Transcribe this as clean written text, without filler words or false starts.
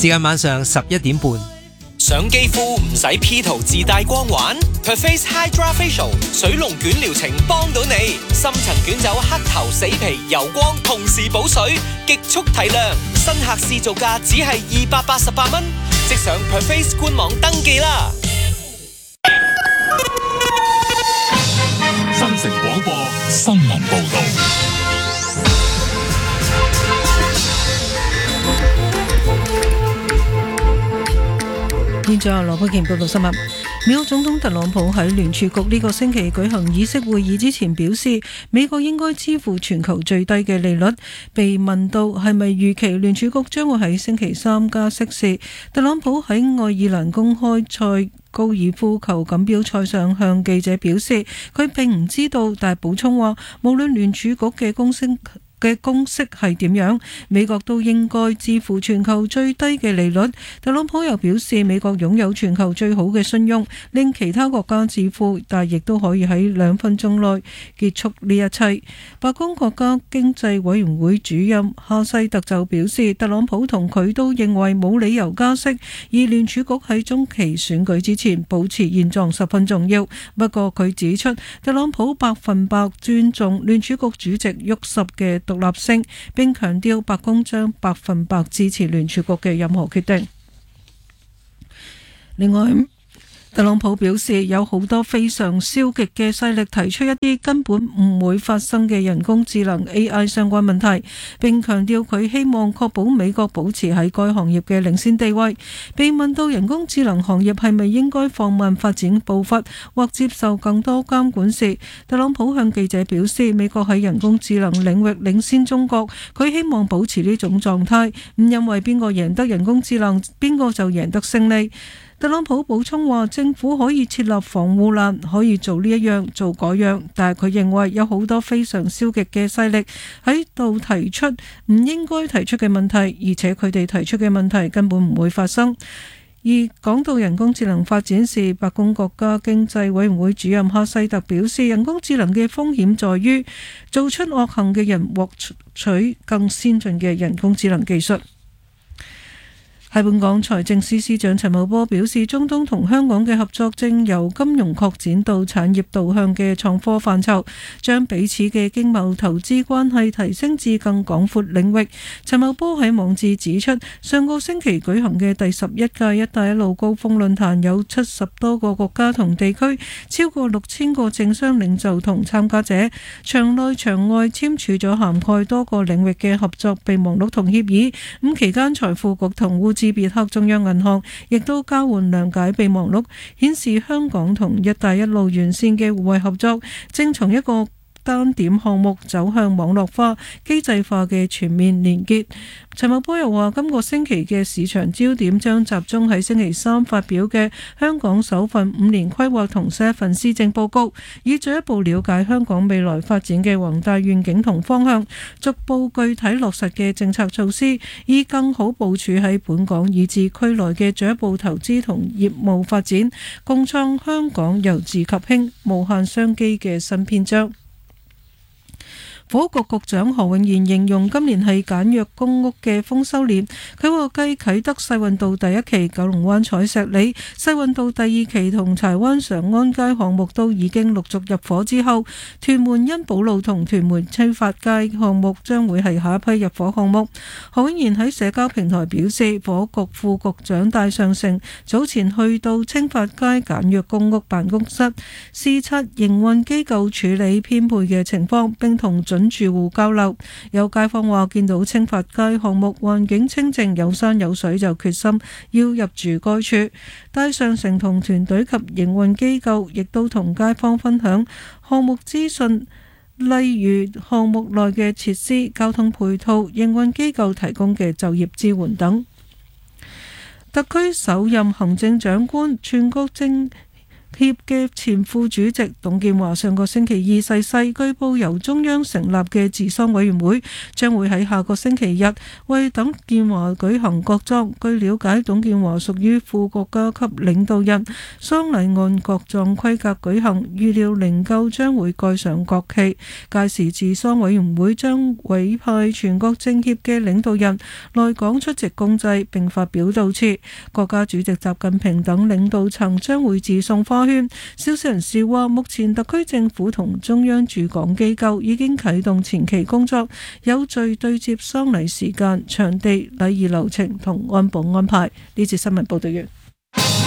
時間晚上11點半。 想肌膚唔使 P 圖自帶光環 ，Perface Hydra Facial 水龍捲療程幫到你，深層捲走黑頭死皮油光，同時補水，極速提亮。新客試造價只係288蚊，即上 Perface 官網登記啦。 新城廣播新聞報道。 現在由羅佩健報道新聞。美國總統特朗普喺聯儲局呢個星期舉行議息會議之前表示，美國應該支付全球最低嘅利率。被問到係咪預期聯儲局將會喺星期三加息時，特朗普喺愛爾蘭公開賽高爾夫球錦標賽上向記者表示，佢並唔知道，但係補充話，無論聯儲局嘅公式係點樣，美國都應該支付全球最低嘅利率。特朗普又表示，美國擁有全球最好嘅信用，令其他國家自負，但亦都可以喺2分鐘內結束呢一切。白宮國家經濟委員會主任哈西特就表示，特朗普同佢都認為冇理由加息，而聯儲局喺中期選舉之前保持現狀十分重要。不過佢指出，特朗普100%尊重聯儲局主席沃什嘅獨立性，並強調白宮將100%支持聯儲局嘅任何決定。另外，特朗普表示，有好多非常消極嘅勢力提出一啲根本唔會發生嘅人工智能 AI 相關問題，並強調佢希望確保美國保持喺該行業嘅領先地位。被問到人工智能行業係咪應該放慢發展步伐或接受更多監管時，特朗普向記者表示，美國喺人工智能領域領先中國，佢希望保持呢種狀態，唔因為邊個贏得人工智能，邊個就贏得勝利。特朗普補充話，政府可以設立防護欄，可以做呢一樣做嗰樣，但係佢認為有好多非常消極嘅勢力喺度提出唔應該提出嘅問題，而且佢哋提出嘅問題根本唔會發生。而講到人工智能發展時，白宮國家經濟委員會主任哈西特表示，人工智能嘅風險在於做出惡行嘅人獲取更先進嘅人工智能技術。喺本港，財政司司長陳茂波表示，中東同香港嘅合作正由金融擴展到產業導向嘅創科範疇，將彼此嘅經貿投資關係提升至更廣闊領域。陳茂波喺網誌指出，上個星期舉行嘅第11屆一帶一路高峰論壇有70多個國家同地區，超過6000個政商領袖同參加者，場內場外簽署咗涵蓋多個領域嘅合作備忘錄同協議。咁期間，財富局同烏茲別克中央銀行亦都交換諒解備忘錄，顯示香港同一帶一路沿線嘅互惠合作正從一個單點項目走向網絡化、機制化嘅全面連結。陳茂波又話，今個星期嘅市場焦點將集中喺星期三發表嘅香港首份5年規劃同新一份施政報告，以進一步了解香港未來發展嘅宏大願景同方向，逐步具體落實嘅政策措施，以更好部署喺本港以至區內嘅進一步投資同業務發展，共創香港由治及興無限商機嘅新篇章。房屋局局長何永賢形容今年係簡約公屋嘅豐收年。佢話繼啟德世運道第1期、九龍灣彩石里、世運道第2期同柴灣常安街項目都已經陸續入伙之後，屯門欣寶路同屯門青發街項目將會係下一批入伙項目。何永賢喺社交平台表示，房屋局副局長戴尚成早前去到青發街簡約公屋辦公室視察營運機構處理編配嘅情況，並同準住戶交流。有街坊話見到青發街項目環境清靜，有山有水，就決心要入住該處。戴尚成同團隊及營運機構亦都同街坊分享項目資訊，例如項目內嘅設施、交通配套、營運機構提供嘅就業支援等。特區首任行政長官、全國政協嘅前副主席董建華上個星期二逝世，據報由中央成立嘅治喪委員會將會喺下個星期日為董建華舉行國葬。據了解，董建華屬於副國家級領導人，喪禮按國葬規格舉行，預料靈柩將會蓋上國旗。屆時治喪委員會將委派全國政協嘅領導人來港出席公祭並發表悼詞，國家主席習近平等領導層將會致送花圈。消息人士話，目前特區政府同中央駐港機構已經啟動前期工作，有序對接喪禮時間、場地、禮儀流程同安保安排。呢節新聞報道完。